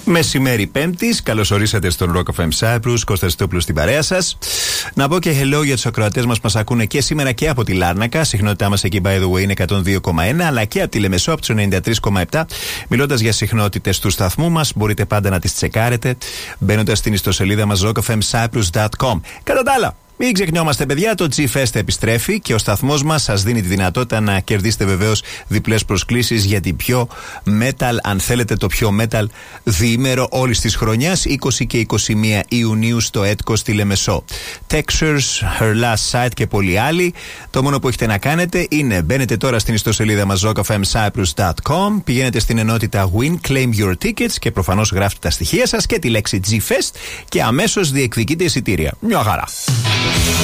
Μεσημέρι Πέμπτης, καλώς ορίσατε στον Rock FM Cyprus, Κώστας Στόπουλος στην παρέα σας. Να πω και hello για τους ακροατές μας που μας ακούνε και σήμερα και από τη Λάρνακα. Συχνότητά μας εκεί, by the way, είναι 102,1, αλλά και από τη Λεμεσό, από τους 93,7. Μιλώντας για συχνότητες του σταθμού μας, μπορείτε πάντα να τις τσεκάρετε μπαίνοντας στην ιστοσελίδα μας rockfmcyprus.com. Κατά τα άλλα, μην ξεχνιόμαστε, παιδιά, το G-Fest επιστρέφει και ο σταθμός μας σας δίνει τη δυνατότητα να κερδίσετε βεβαίως διπλές προσκλήσεις για την πιο metal, αν θέλετε, το πιο metal διήμερο όλης της χρονιάς, 20 και 21 Ιουνίου στο ΕΤΚΟ στη Λεμεσό. Textures, Her Last Sight και πολλοί άλλοι. Το μόνο που έχετε να κάνετε είναι μπαίνετε τώρα στην ιστοσελίδα μας rockfmcyprus.com, πηγαίνετε στην ενότητα Win, Claim Your Tickets και προφανώς γράφετε τα στοιχεία σας και τη λέξη G-Fest και αμέσως διεκδικείτε εισιτήρια. Μια χαρά.